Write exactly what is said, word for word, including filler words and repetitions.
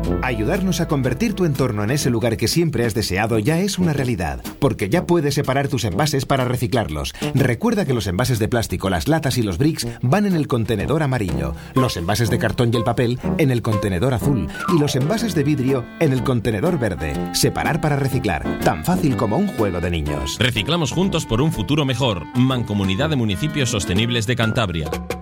Ayudarnos a convertir tu entorno en ese lugar que siempre has deseado ya es una realidad, porque ya puedes separar tus envases para reciclarlos. Recuerda que los envases de plástico, las latas y los bricks van en el contenedor amarillo, los envases de cartón y el papel en el contenedor azul y los envases de vidrio en el contenedor verde. Separar para reciclar, tan fácil como un juego de niños. Reciclamos juntos por un futuro mejor. Mancomunidad de Municipios Sostenibles de Cantabria.